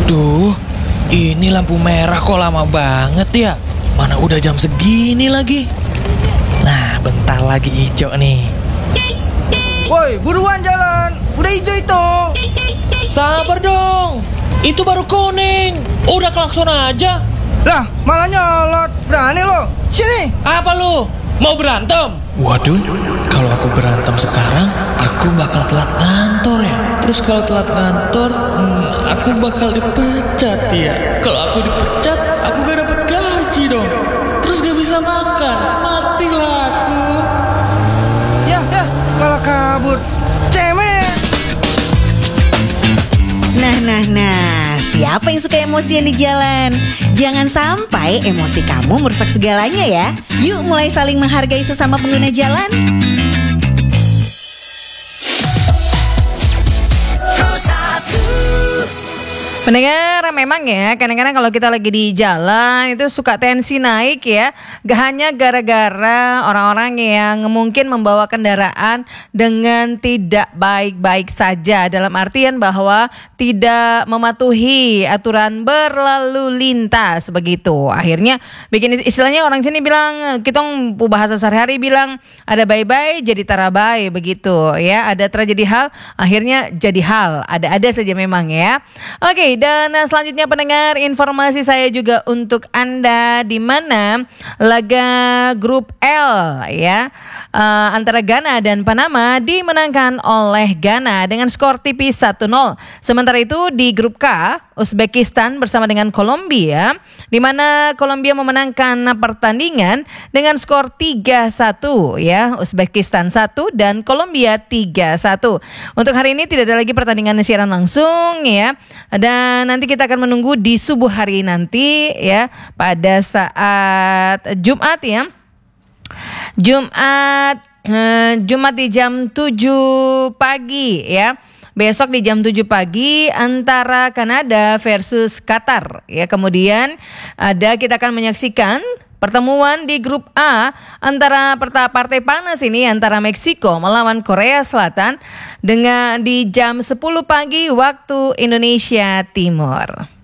Duh, ini lampu merah kok lama banget ya. Mana udah jam segini lagi. Nah, bentar lagi hijau nih. Woi, buruan jalan. Udah hijau itu. Sabar dong. Itu baru kuning. Udah klakson aja. Lah, malah nyolot. Berani lo. Sini. Apa lu? Mau berantem? Waduh, kalau aku berantem sekarang, aku bakal telat kantor ya. Terus kalau telat kantor, aku bakal dipecat ya. Kalau aku dipecat, aku gak dapet gaji dong. Terus gak bisa makan, matilah aku. Ya, malah kabur. Cemen. Nah, siapa yang suka emosian di jalan? Jangan sampai emosi kamu merusak segalanya ya. Yuk mulai saling menghargai sesama pengguna jalan. Pendengar, memang ya kadang-kadang kalau kita lagi di jalan itu suka tensi naik ya. Gak hanya gara-gara orang-orang yang mungkin membawa kendaraan dengan tidak baik-baik saja, dalam artian bahwa tidak mematuhi aturan berlalu lintas begitu. Akhirnya bikin istilahnya orang sini bilang, kita bahasa sehari-hari bilang ada bye-bye jadi tarabai begitu ya. Ada terjadi hal akhirnya jadi hal. Ada saja memang ya. Oke. Dan selanjutnya pendengar, informasi saya juga untuk Anda di mana laga grup L ya antara Ghana dan Panama dimenangkan oleh Ghana dengan skor tipis 1-0. Sementara itu di grup K, Uzbekistan bersama dengan Kolombia di mana Kolombia memenangkan pertandingan dengan skor 3-1 ya. Uzbekistan 1 dan Kolombia 3-1. Untuk hari ini tidak ada lagi pertandingan siaran langsung ya. Dan nanti kita akan menunggu di subuh hari nanti ya, pada saat Jumat ya. Jumat di jam 7 pagi ya. Besok di jam 7 pagi antara Kanada versus Qatar ya. Kemudian kita akan menyaksikan pertemuan di grup A antara partai panas ini antara Meksiko melawan Korea Selatan dengan di jam 10 pagi waktu Indonesia Timur.